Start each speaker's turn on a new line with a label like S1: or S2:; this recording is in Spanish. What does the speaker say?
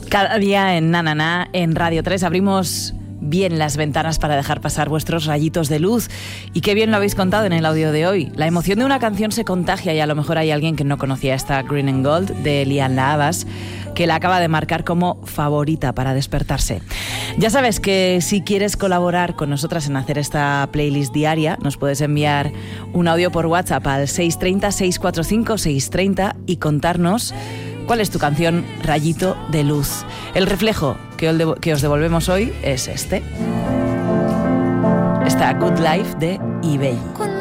S1: Cada día en Na Na Na, en Radio 3, abrimos bien las ventanas para dejar pasar vuestros rayitos de luz. Y qué bien lo habéis contado en el audio de hoy. La emoción de una canción se contagia y a lo mejor hay alguien que no conocía esta Green and Gold de Lian La Havas, que la acaba de marcar como favorita para despertarse. Ya sabes que si quieres colaborar con nosotras en hacer esta playlist diaria, nos puedes enviar un audio por WhatsApp al 630-645-630 y contarnos cuál es tu canción rayito de luz. El reflejo que os devolvemos hoy es este. Esta Good Life de eBay.